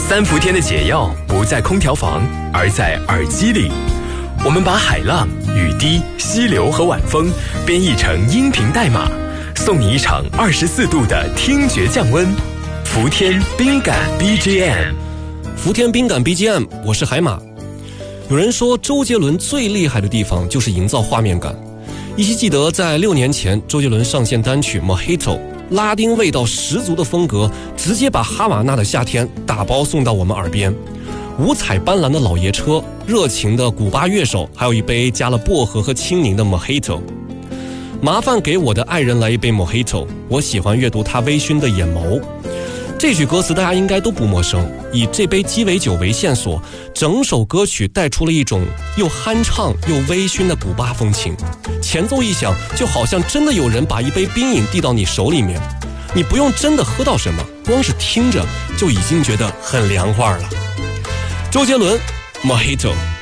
三伏天的解药不在空调房，而在耳机里。我们把海浪、雨滴、溪流和晚风编译成音频代码，送你一场24度的听觉降温。伏天冰感 BGM， 伏天冰感 BGM， 我是海马。有人说周杰伦最厉害的地方就是营造画面感。依稀记得在6年前，周杰伦上线单曲 Mojito， 拉丁味道十足的风格，直接把哈瓦那的夏天打包送到我们耳边。五彩斑斓的老爷车，热情的古巴乐手，还有一杯加了薄荷和青柠的 Mojito。麻烦给我的爱人来一杯 Mojito， 我喜欢阅读他微醺的眼眸。这句歌词大家应该都不陌生，以这杯鸡尾酒为线索，整首歌曲带出了一种又酣畅又微醺的古巴风情。前奏一响，就好像真的有人把一杯冰饮递到你手里面，你不用真的喝到什么，光是听着就已经觉得很凉快了。周杰伦 Mojito。